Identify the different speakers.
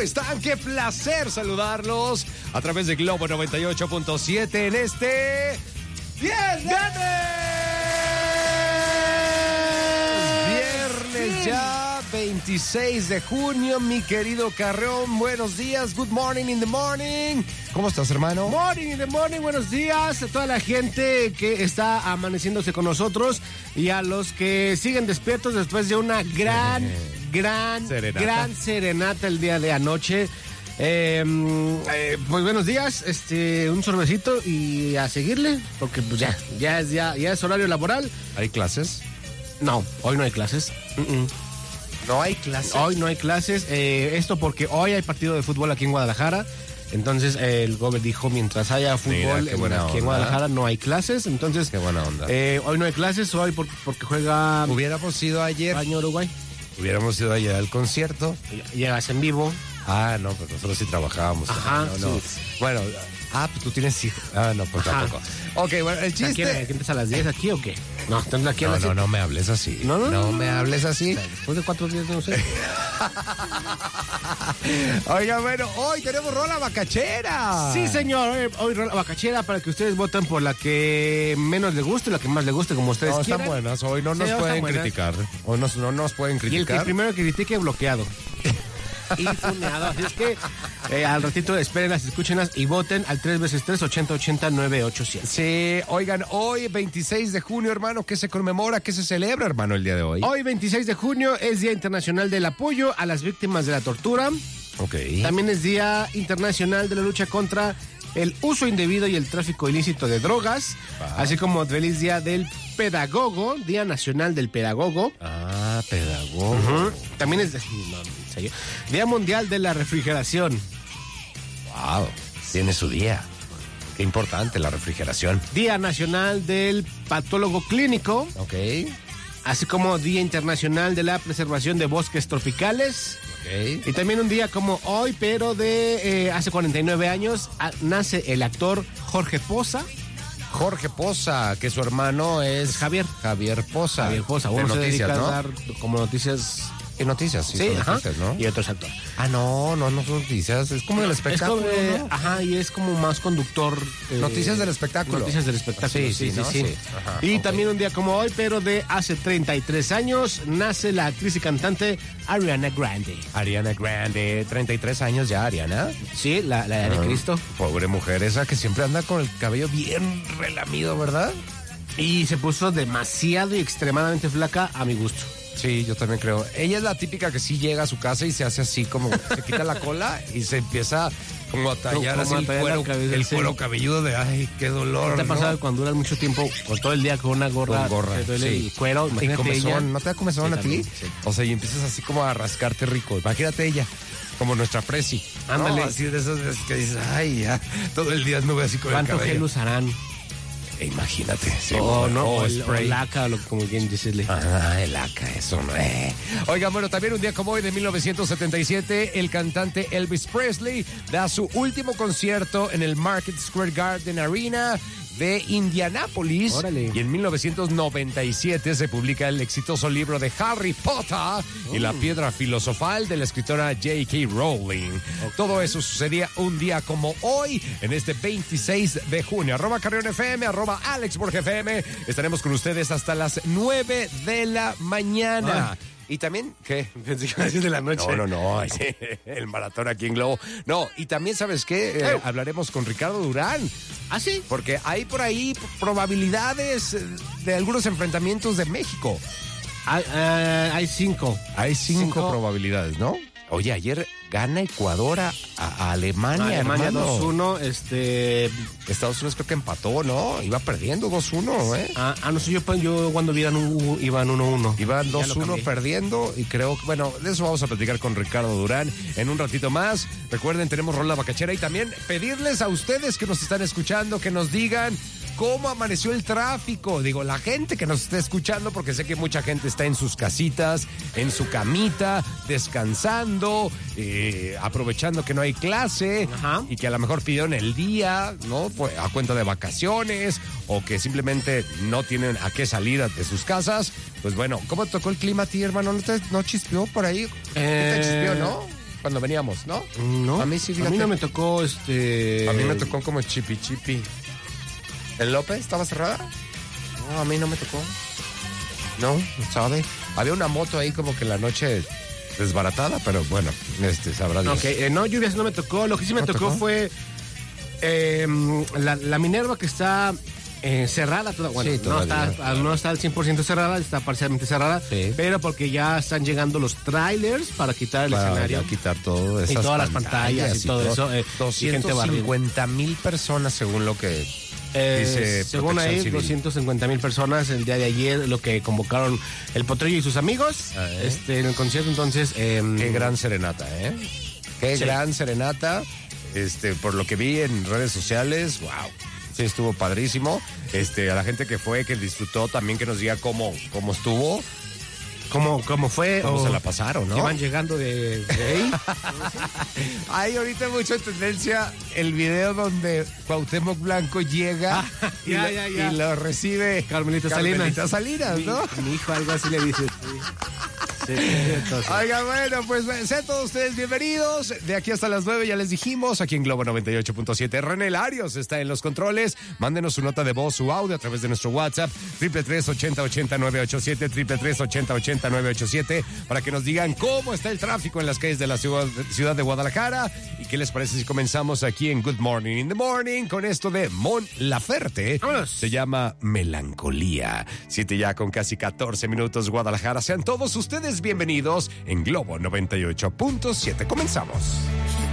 Speaker 1: están? ¡Qué placer saludarlos a través de Globo 98.7 en este... ¡Viernes ya! 26 de junio, mi querido Carreón, buenos días, good morning in the morning. ¿Cómo estás, hermano?
Speaker 2: Morning in the morning, buenos días a toda la gente que está amaneciéndose con nosotros y a los que siguen despiertos después de una gran serenata el día de anoche. Pues buenos días, un sorbecito y a seguirle, porque pues ya es horario laboral.
Speaker 1: ¿Hay clases?
Speaker 2: No, hoy no hay clases.
Speaker 1: ¿No hay clases?
Speaker 2: Hoy no hay clases, esto porque hoy hay partido de fútbol aquí en Guadalajara. Entonces el gobernador dijo, mientras haya fútbol aquí en Guadalajara no hay clases. Entonces,
Speaker 1: qué buena onda.
Speaker 2: Hoy no hay clases, hoy porque juega...
Speaker 1: Hubiéramos ido ayer.
Speaker 2: España, Uruguay.
Speaker 1: Hubiéramos ido ayer al concierto.
Speaker 2: Llegas en vivo.
Speaker 1: Ah, no, pues nosotros sí trabajábamos.
Speaker 2: Ajá,
Speaker 1: no.
Speaker 2: sí.
Speaker 1: Bueno, pues tú tienes hijos. Ah, no, pues tampoco. Ok, bueno, el chiste...
Speaker 2: ¿Quieres que entres a las 10 aquí o qué? No, estás aquí a las 7.
Speaker 1: No me hables así. No me hables así.
Speaker 2: Después de 4 días no sé.
Speaker 1: Oiga, bueno, hoy tenemos rola bacachera.
Speaker 2: Sí, señor, hoy rola bacachera para que ustedes voten por la que menos les guste, la que más les guste, como ustedes quieran.
Speaker 1: Están buenas, hoy no nos pueden criticar. Hoy no nos pueden criticar.
Speaker 2: Y el que primero critique, bloqueado. Y funeado. Así es que al ratito espérenlas, escúchenlas y voten al 3x3 8080-987.
Speaker 1: Sí, oigan, hoy 26 de junio, hermano, ¿qué se conmemora? ¿Qué se celebra, hermano, el día de hoy?
Speaker 2: Hoy 26 de junio es Día Internacional del Apoyo a las Víctimas de la Tortura.
Speaker 1: Ok.
Speaker 2: También es Día Internacional de la Lucha contra el uso indebido y el tráfico ilícito de drogas, así como feliz Día del Pedagogo, Día Nacional del Pedagogo.
Speaker 1: Ah, pedagogo.
Speaker 2: También es Día Mundial de la Refrigeración.
Speaker 1: Wow, tiene su día. Qué importante la refrigeración.
Speaker 2: Día Nacional del Patólogo Clínico.
Speaker 1: Ok.
Speaker 2: Así como Día Internacional de la Preservación de Bosques Tropicales.
Speaker 1: Okay.
Speaker 2: Y también un día como hoy, pero de hace 49 años, nace el actor Jorge Poza.
Speaker 1: Jorge Poza, que su hermano es
Speaker 2: Javier
Speaker 1: Poza.
Speaker 2: Javier Poza, uno se dedica a dar como noticias.
Speaker 1: ¿Qué noticias?
Speaker 2: Sí, ajá.
Speaker 1: Noticias, ¿no?
Speaker 2: Y otro es actor.
Speaker 1: Ah, no son noticias, es como el espectáculo,
Speaker 2: es como,
Speaker 1: ¿no?
Speaker 2: Ajá, y es como más conductor.
Speaker 1: Noticias del espectáculo.
Speaker 2: Noticias del espectáculo, sí.
Speaker 1: Ajá,
Speaker 2: y también un día como hoy, pero de hace 33 años, nace la actriz y cantante Ariana Grande.
Speaker 1: Ariana Grande, 33 años ya, Ariana.
Speaker 2: Sí, la de Cristo.
Speaker 1: Pobre mujer esa que siempre anda con el cabello bien relamido, ¿verdad?
Speaker 2: Y se puso demasiado y extremadamente flaca a mi gusto.
Speaker 1: Sí, yo también creo. Ella es la típica que sí llega a su casa y se hace así como, se quita la cola y se empieza como a tallar así el cuero cabelludo de, ay, qué dolor.
Speaker 2: ¿Te ha pasado cuando duras mucho tiempo o todo el día con una gorra?
Speaker 1: Con gorra,
Speaker 2: te duele el cuero, imagínate
Speaker 1: comezón,
Speaker 2: ella.
Speaker 1: ¿no te da comezón a ti?
Speaker 2: Sí.
Speaker 1: O sea, y empiezas así como a rascarte rico. Imagínate ella, como nuestra Presi.
Speaker 2: Ándale.
Speaker 1: ¿No? Así de esas veces que dices, ay, ya, todo el día anduve así con el cabello.
Speaker 2: ¿Cuánto gel usarán?
Speaker 1: Imagínate. Sí,
Speaker 2: o
Speaker 1: spray.
Speaker 2: el ACA, como quien decirle.
Speaker 1: Ah, el ACA, eso no es. Oigan, bueno, también un día como hoy de 1977, el cantante Elvis Presley da su último concierto en el Market Square Garden Arena de Indianápolis.
Speaker 2: Órale.
Speaker 1: Y en 1997 se publica el exitoso libro de Harry Potter y la piedra filosofal de la escritora J.K. Rowling. Okay. Todo eso sucedía un día como hoy, en este 26 de junio. @CarrionFM, @AlexBorgFM. Estaremos con ustedes hasta las 9 de la mañana. Y también, ¿qué?
Speaker 2: Pensé que iba a decir de la noche.
Speaker 1: No, el maratón aquí en Globo. No, y también, ¿sabes qué? Hablaremos con Ricardo Durán.
Speaker 2: ¿Ah, sí?
Speaker 1: Porque hay por ahí probabilidades de algunos enfrentamientos de México.
Speaker 2: Hay 5.
Speaker 1: Hay 5 probabilidades, ¿no? Oye, ayer gana Ecuador a Alemania,
Speaker 2: Alemania
Speaker 1: hermano.
Speaker 2: 2-1,
Speaker 1: Estados Unidos creo que empató, ¿no? Iba perdiendo 2-1, ¿eh?
Speaker 2: No sé, yo cuando iban 1-1.
Speaker 1: Iban 2-1 perdiendo y creo que, bueno, de eso vamos a platicar con Ricardo Durán en un ratito más. Recuerden, tenemos rola bacachera y también pedirles a ustedes que nos están escuchando que nos digan cómo amaneció el tráfico. Digo, la gente que nos está escuchando, porque sé que mucha gente está en sus casitas, en su camita, descansando, aprovechando que no hay clase.
Speaker 2: Ajá.
Speaker 1: Y que a lo mejor pidieron el día, ¿no? Pues, a cuenta de vacaciones, o que simplemente no tienen a qué salir de sus casas. Pues bueno, ¿cómo te tocó el clima a ti, hermano? ¿No chispeó por ahí? ¿Te chispeó, no? cuando veníamos, ¿no?
Speaker 2: No,
Speaker 1: A mí sí,
Speaker 2: a
Speaker 1: fíjate.
Speaker 2: mí no me tocó
Speaker 1: A mí me tocó como chipi. ¿El López estaba cerrada? No, a mí no me tocó. No, ¿sabe? Había una moto ahí como que en la noche desbaratada, pero bueno, sabrá Dios.
Speaker 2: Ok, no, lluvias no me tocó. Lo que sí me
Speaker 1: ¿No
Speaker 2: tocó
Speaker 1: tocó?
Speaker 2: fue la Minerva, que está cerrada. Bueno,
Speaker 1: Sí, todavía.
Speaker 2: no está al 100% cerrada, está parcialmente cerrada.
Speaker 1: Sí.
Speaker 2: Pero porque ya están llegando los trailers para quitar el
Speaker 1: Para
Speaker 2: escenario.
Speaker 1: ya quitar todo esas
Speaker 2: Y todas las pantallas y todo eso, y gente barriendo.
Speaker 1: 250,000 personas según lo que dice
Speaker 2: según
Speaker 1: Protección
Speaker 2: ahí,
Speaker 1: Civil.
Speaker 2: 250,000 personas el día de ayer, lo que convocaron el Potrillo y sus amigos en el concierto. Entonces,
Speaker 1: Qué gran serenata, ¿eh? Qué
Speaker 2: Sí.
Speaker 1: gran serenata. Por lo que vi en redes sociales, wow. Sí, estuvo padrísimo. A la gente que fue, que disfrutó, también que nos diga cómo estuvo,
Speaker 2: ¿cómo fue?
Speaker 1: cómo
Speaker 2: o
Speaker 1: se la pasaron, ¿no?
Speaker 2: que van llegando de ahí.
Speaker 1: Hay ahorita mucho en tendencia el video donde Cuauhtémoc Blanco llega
Speaker 2: ya.
Speaker 1: y lo recibe
Speaker 2: Carmelita
Speaker 1: Salinas, ¿no?
Speaker 2: Mi hijo algo así le dice. Sí, entonces.
Speaker 1: Oiga, bueno, pues sean todos ustedes bienvenidos. De aquí hasta las 9 ya les dijimos, aquí en Globo 98.7. René Larios está en los controles. Mándenos su nota de voz, su audio a través de nuestro WhatsApp, 333-8080-987, 333-8080-987, para que nos digan cómo está el tráfico en las calles de la ciudad de Guadalajara. ¿Y qué les parece si comenzamos aquí en Good Morning in the Morning con esto de Mon Laferte?
Speaker 2: Vámonos.
Speaker 1: Se llama Melancolía. 7 ya con casi 14 minutos, Guadalajara. Sean todos ustedes bienvenidos en Globo 98.7. Comenzamos.